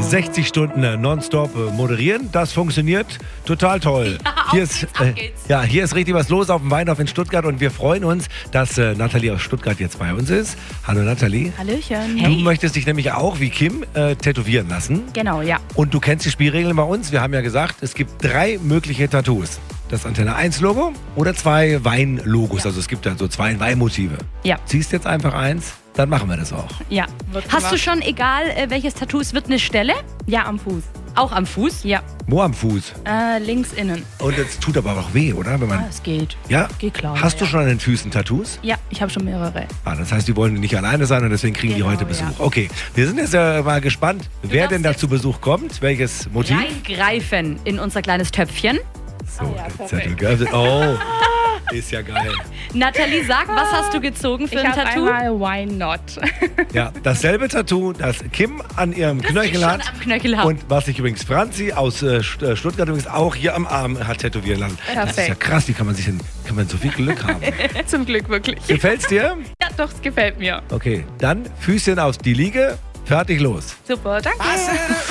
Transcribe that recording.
60 Stunden nonstop moderieren. Das funktioniert total toll. Hier ist richtig was los auf dem Weinhof in Stuttgart und wir freuen uns, dass Nathalie aus Stuttgart jetzt bei uns ist. Hallo Nathalie. Hallöchen. Du möchtest dich nämlich auch wie Kim tätowieren lassen. Genau, ja. Und du kennst die Spielregeln bei uns. Wir haben ja gesagt, es gibt 3 mögliche Tattoos. Das Antenne 1 Logo oder 2 Wein-Logos. Also es gibt dann so 2 Weinmotive. Ja. Ziehst jetzt einfach eins, dann machen wir das auch. Ja. Hast du schon, egal welches Tattoo, es wird eine Stelle? Ja, am Fuß. Auch am Fuß? Ja. Wo am Fuß? Links innen. Und es tut aber auch weh, oder? Wenn man Es geht. ja? Geht klar. Hast du schon an den Füßen Tattoos? Ja, ich habe schon mehrere. Das heißt, die wollen nicht alleine sein und deswegen kriegen die Genau, heute Besuch. ja. Okay, wir sind jetzt mal gespannt, wer denn da zu Besuch kommt. Welches Motiv? Reingreifen in unser kleines Töpfchen. So, der Zettel geöffnet. Oh, ist ja geil. Nathalie, sag, was hast du gezogen für Ich ein habe Tattoo? einmal Why Not. Ja, dasselbe Tattoo, das Kim an ihrem Knöchel schon hat. am Knöchel habe. Und was sich übrigens Franzi aus Stuttgart übrigens auch hier am Arm hat tätowieren lassen. Das ist ja Perfekt. krass, wie kann man so viel Glück haben. Zum Glück wirklich. Gefällt's dir? Ja, doch, es gefällt mir. Okay, dann Füßchen auf die Liege, fertig los. Super, danke.